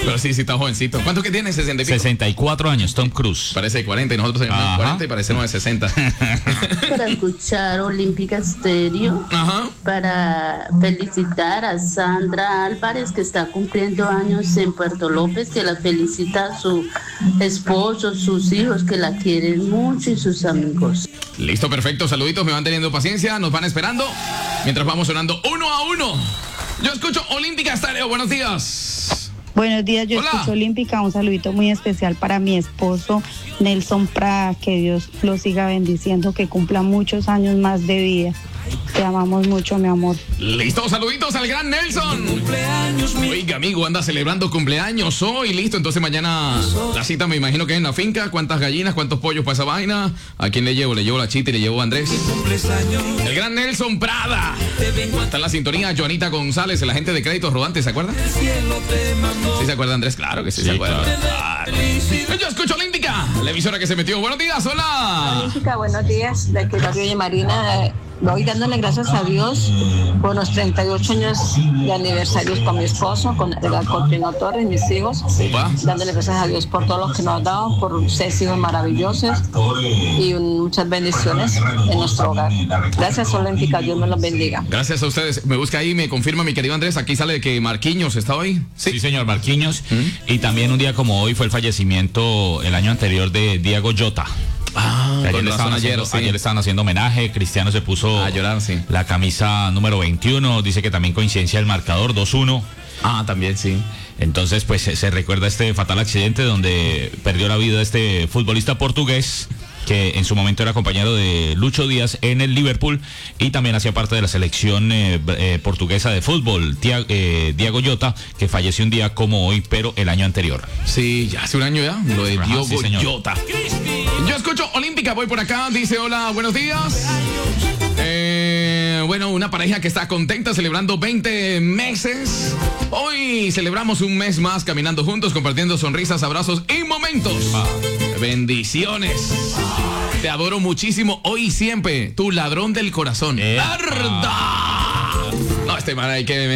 Pero sí, está jovencito. ¿Cuánto que tiene? 60 y pico. 64 años, Tom Cruise. Parece de 40 y nosotros tenemos 40 y parecemos de 60. Para escuchar Olímpica Estéreo. Ajá. Para felicitar a Sandra Álvarez, que está cumpliendo años en Puerto López, que la felicita a su esposo, sus hijos, que la quieren mucho, y sus amigos. Listo, perfecto. Saluditos, me van teniendo paciencia, nos van esperando mientras vamos sonando 1-1. Yo escucho Olímpica Estéreo. Buenos días. Buenos días, yo Hola. escucho Olímpica. Un saludito muy especial para mi esposo Nelson Prada. Que Dios lo siga bendiciendo, que cumpla muchos años más de vida. Te amamos mucho, mi amor. Listo, saluditos al gran Nelson. Oiga, amigo, anda celebrando cumpleaños hoy. Listo, entonces mañana la cita me imagino que es en la finca. ¿Cuántas gallinas, cuántos pollos para esa vaina? ¿A quién le llevo? Le llevo a la Chita y le llevo a Andrés. El gran Nelson Prada. Está en la sintonía Joanita González, la gente de Créditos Rodantes, ¿se acuerdan? ¿Sí se acuerda, Andrés? Claro que sí, se acuerda. Claro. Yo escucho Olímpica, la emisora que se metió. Buenos días, hola. Olímpica, buenos días. De aquí Barrio de Marina. Voy dándole gracias a Dios por los 38 años de aniversarios con mi esposo, con el Alcotrino Torres, mis hijos. Upa. Dándole gracias a Dios por todo lo que nos ha dado, por 6 hijos maravillosos y muchas bendiciones en nuestro hogar. Gracias, Olímpica, Dios me los bendiga. Gracias a ustedes. Me busca ahí, me confirma mi querido Andrés. Aquí sale que Marquinhos está hoy. Sí, señor, Marquinhos. Y también un día como hoy fue el fallecimiento el año anterior de Diego Llota. Ayer le estaban haciendo homenaje. Cristiano se puso a llorar, sí. La camisa número 21. Dice que también coincidencia el marcador 2-1. También sí. Entonces pues se recuerda este fatal accidente donde perdió la vida este futbolista portugués, que en su momento era compañero de Lucho Díaz en el Liverpool y también hacía parte de la selección portuguesa de fútbol, Diego Llota, que falleció un día como hoy, pero el año anterior. Sí, ya hace un año ya, lo de Diego sí, Llota. Yo escucho Olímpica, voy por acá, dice hola, buenos días. Bueno, una pareja que está contenta celebrando 20 meses. Hoy celebramos un mes más caminando juntos, compartiendo sonrisas, abrazos y momentos. Bendiciones. Te adoro muchísimo hoy y siempre. Tu ladrón del corazón. ¡Arda! No, este man hay que...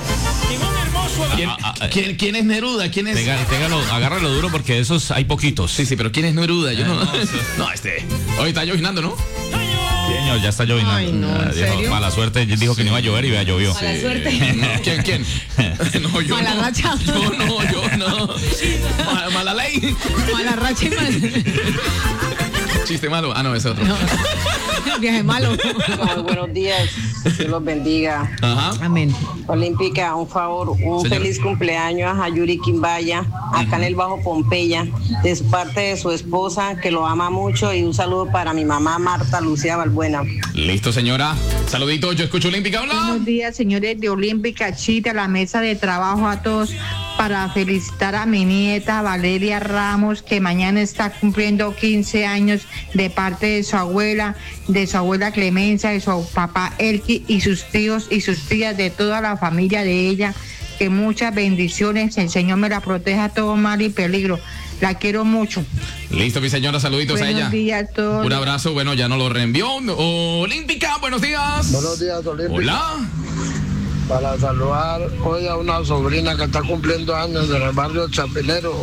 ¿Quién es Neruda? ¿Quién es? Téngalo, agárralo duro porque de esos hay poquitos. Sí, pero ¿quién es Neruda? Yo no. Hoy está llovinando, ¿no? Señor, ya está lloviendo. Ay, no, ¿en serio? Mala suerte, dijo que no iba a llover y vea, llovió. Mala suerte. No, ¿Quién? No, yo Mala no. racha. Yo no. Mala ley. Mala racha y mal. Chiste malo. No, ese otro. No. Viaje malo. Muy buenos días, Dios los bendiga. Ajá. Amén. Olímpica, un favor, un Señora. feliz cumpleaños a Yuri Quimbaya, acá en el Bajo Pompeya, de parte de su esposa, que lo ama mucho, y un saludo para mi mamá Marta Lucía Balbuena. Listo, señora. Saludito, yo escucho Olímpica. Hola. Buenos días, señores de Olímpica, Chita, la mesa de trabajo, a todos, para felicitar a mi nieta Valeria Ramos, que mañana está cumpliendo 15 años, de parte de su abuela Clemencia, de su papá Elki y sus tíos y sus tías, de toda la familia de ella. Que muchas bendiciones, el Señor me la proteja a todo mal y peligro. La quiero mucho. Listo, mi señora, saluditos a ella. Buenos días a todos. Un abrazo, bueno, ya no lo reenvió. Olímpica, buenos días. Buenos días, Olímpica. Hola. Para saludar hoy a una sobrina que está cumpliendo años en el barrio Chapinero.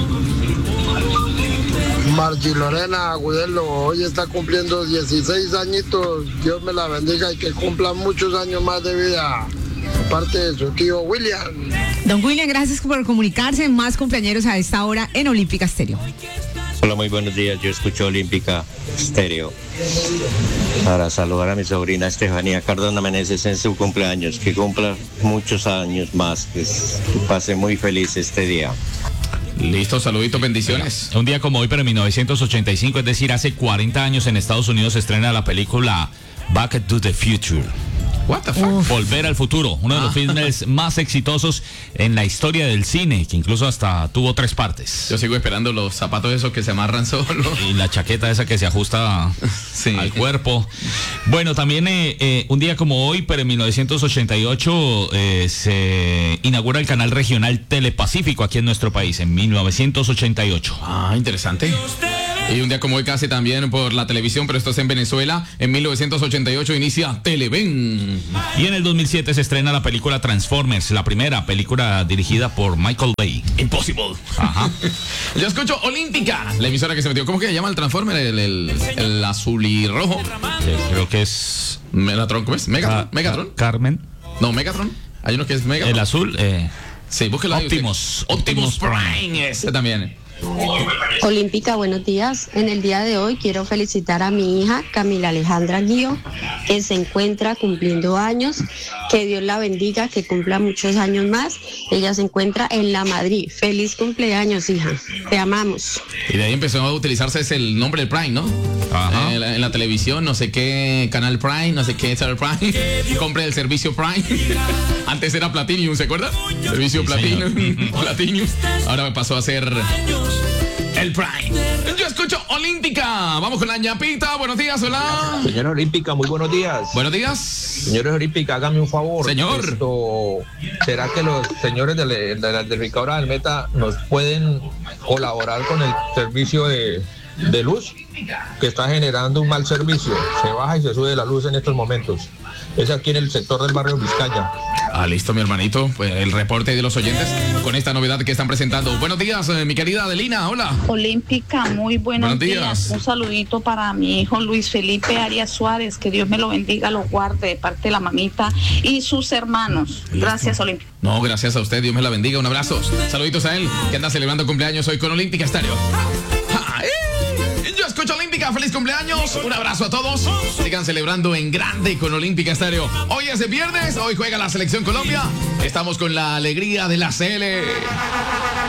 Marchi Lorena Agudelo, hoy está cumpliendo 16 añitos. Dios me la bendiga y que cumpla muchos años más de vida. Parte de su tío William. Don William, gracias por comunicarse. Más cumpleañeros a esta hora en Olímpica Estéreo. Hola, muy buenos días. Yo escucho Olímpica Estéreo para saludar a mi sobrina Estefanía Cardona Meneses en su cumpleaños. Que cumpla muchos años más. Que pase muy feliz este día. Listo, saluditos, bendiciones. Un día como hoy, pero en 1985, es decir, hace 40 años en Estados Unidos se estrena la película Back to the Future. What the fuck? Volver al futuro, uno de los filmes más exitosos en la historia del cine, que incluso hasta tuvo 3 partes. Yo sigo esperando los zapatos esos que se amarran solo. Y la chaqueta esa que se ajusta Sí. al cuerpo. Bueno, también un día como hoy, pero en 1988, se inaugura el canal regional Telepacífico aquí en nuestro país, en 1988. Interesante. Y un día como hoy casi también por la televisión, pero esto es en Venezuela. En 1988 inicia Televen. Y en el 2007 se estrena la película Transformers, la primera película dirigida por Michael Bay. Impossible. Ajá. Yo escucho Olímpica, la emisora que se metió. ¿Cómo que se llama el Transformer? El azul y rojo. Creo que es... Megatron, ¿cómo es? Megatron. Carmen. No, Megatron. Hay uno que es Megatron. El azul. Sí, búsquelo. Optimus Prime. Ese también. Olímpica, buenos días. En el día de hoy quiero felicitar a mi hija Camila Alejandra Guío, que se encuentra cumpliendo años. Que Dios la bendiga, que cumpla muchos años más. Ella se encuentra en La Madrid. Feliz cumpleaños, hija. Te amamos. Y de ahí empezó a utilizarse ese el nombre del Prime, ¿no? Ajá. En la televisión, no sé qué canal Prime, no sé qué Star Prime. Compre el servicio Prime. Antes era Platinum, ¿se acuerda? Servicio Sí, Platinum. Platinum. Ahora me pasó a ser el Prime. Yo escucho Olímpica. Vamos con la ñapita. Buenos días, hola. Señora Olímpica, muy buenos días. Buenos días. Señores Olímpica, hágame un favor. Señor. ¿Será que los señores de la identificadora del Meta nos pueden colaborar con el servicio de luz que está generando un mal servicio? Se baja y se sube la luz en estos momentos. Es aquí en el sector del barrio Vizcaya. Listo, mi hermanito. Pues el reporte de los oyentes con esta novedad que están presentando. Buenos días, mi querida Adelina. Hola. Olímpica, muy buenos días. Un saludito para mi hijo Luis Felipe Arias Suárez. Que Dios me lo bendiga, lo guarde de parte de la mamita y sus hermanos. Gracias, Olímpica. No, gracias a usted. Dios me la bendiga. Un abrazo. Saluditos a él, que anda celebrando cumpleaños hoy con Olímpica Estéreo. Yo escucho Olímpica, feliz cumpleaños, un abrazo a todos, sigan celebrando en grande con Olímpica Estéreo. Hoy es de viernes, hoy juega la Selección Colombia, estamos con la alegría de la CL.